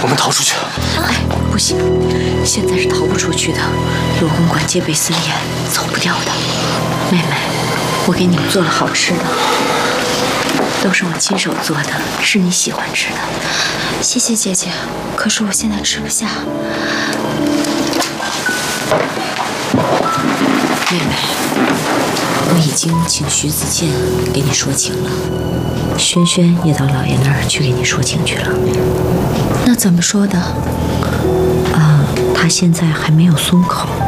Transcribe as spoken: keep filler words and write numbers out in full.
我们逃出去。 哎，不行，现在是逃不出去的。罗公馆戒备森严，走不掉的。妹妹，我给你们做了好吃的，都是我亲手做的，是你喜欢吃的。 谢谢姐姐，可是我现在吃不下。 妹妹，我已经请徐子健给你说情了，轩轩也到老爷那儿去给你说情去了。 那怎么说的？ 啊，他现在还没有松口。